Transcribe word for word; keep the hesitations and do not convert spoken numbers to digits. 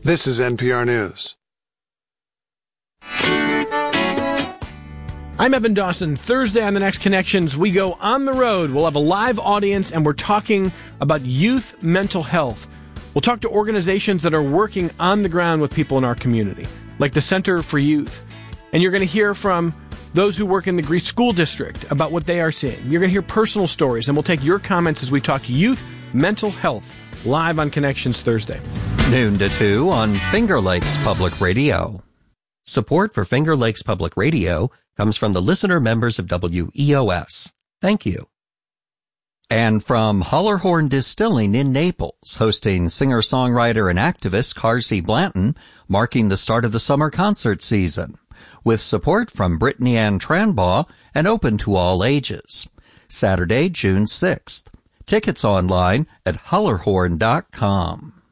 This is N P R News. I'm Evan Dawson. Thursday on The Next Connections, we go on the road. We'll have a live audience, and we're talking about youth mental health. We'll talk to organizations that are working on the ground with people in our community, like the Center for Youth. And you're going to hear from those who work in the Greece School District about what they are seeing. You're going to hear personal stories, and we'll take your comments as we talk youth mental health live on Connections Thursday. Noon to two on Finger Lakes Public Radio. Support for Finger Lakes Public Radio comes from the listener members of W E O S. Thank you. And from Hollerhorn Distilling in Naples, hosting singer-songwriter and activist Carsey Blanton, marking the start of the summer concert season, with support from Brittany Ann Tranbaugh and open to all ages. Saturday, June sixth. Tickets online at hollerhorn dot com.